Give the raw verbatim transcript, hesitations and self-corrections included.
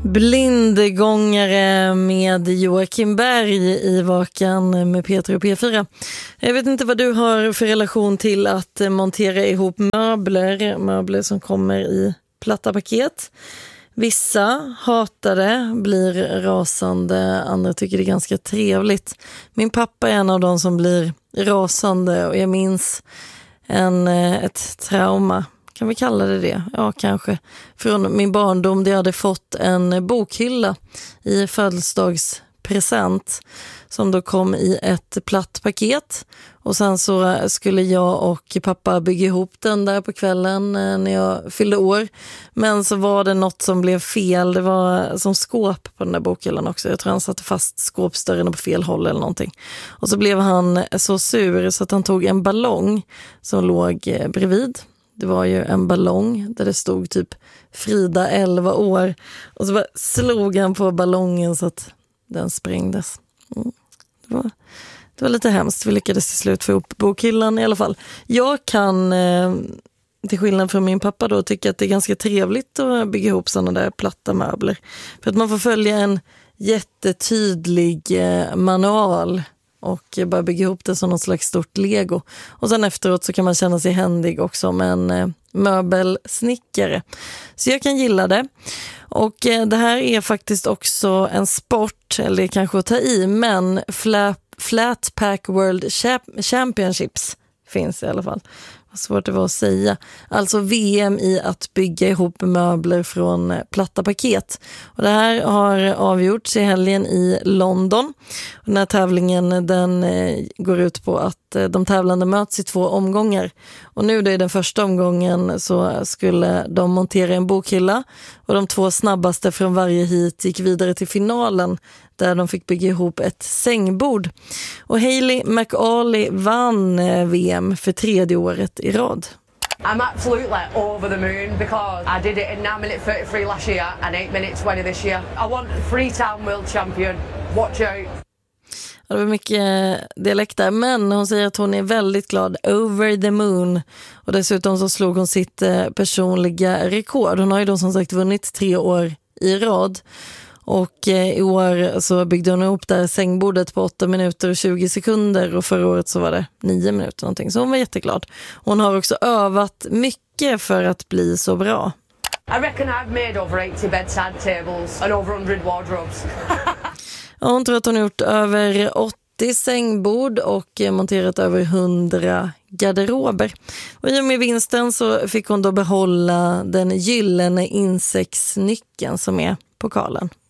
Blindgångare med Joakim Berg i Vakan med Peter och P fyra. Jag vet inte vad du har för relation till att montera ihop möbler, möbler som kommer i platta paket. Vissa hatar det, blir rasande, andra tycker det är ganska trevligt. Min pappa är en av dem som blir rasande och jag minns en, ett trauma. Kan vi kalla det det? Ja, kanske. Från min barndom där jag hade fått en bokhylla i födelsedagspresent som då kom i ett platt paket. Och sen så skulle jag och pappa bygga ihop den där på kvällen när jag fyllde år. Men så var det något som blev fel. Det var som skåp på den där bokhyllan också. Jag tror han satte fast skåpsdörren på fel håll eller någonting. Och så blev han så sur så att han tog en ballong som låg bredvid. Det var ju en ballong där det stod typ Frida elva år. Och så bara slog han på ballongen så att den sprängdes. Mm. Det, var, det var lite hemskt. Vi lyckades till slut få ihop bokhyllan i alla fall. Jag kan, eh, till skillnad från min pappa då, tycka att det är ganska trevligt att bygga ihop sådana där platta möbler. För att man får följa en jättetydlig eh, manual och bara bygga ihop det som något slags stort Lego. Och sen efteråt så kan man känna sig händig också med en eh, möbelsnickare. Så jag kan gilla det. Och eh, det här är faktiskt också en sport, eller kanske att ta i, men flat, flat Pack World Championships finns i alla fall. Vad svårt det var att säga. Alltså V M i att bygga ihop möbler från platta paket. Och det här har avgjorts i helgen i London. Och den här tävlingen den går ut på att de tävlande möts i två omgångar. Och nu då i den första omgången så skulle de montera en bokhylla. Och de två snabbaste från varje hit gick vidare till finalen där de fick bygga ihop ett sängbord. Och Hayley McAuley vann V M för tredje året i rad. I'm absolutely over the moon because I did it in nine minute thirty-three last year and eight minute twenty this year. I want three-time world champion. Watch out. Ja, det var mycket dialekt där, men hon säger att hon är väldigt glad, over the moon. Och dessutom så slog hon sitt personliga rekord. Hon har ju då som sagt vunnit tre år i rad. Och i år så byggde hon ihop där sängbordet på åtta minuter och tjugo sekunder och förra året så var det nio minuter någonting. Så hon var jätteglad. Hon har också övat mycket för att bli så bra. I reckon I've made over eighty bedside tables and over one hundred wardrobes. Ja, hon tror att hon har gjort över åttio sängbord och monterat över hundra garderober. Och i och med vinsten så fick hon då behålla den gyllene insektsnyckeln som är pokalen.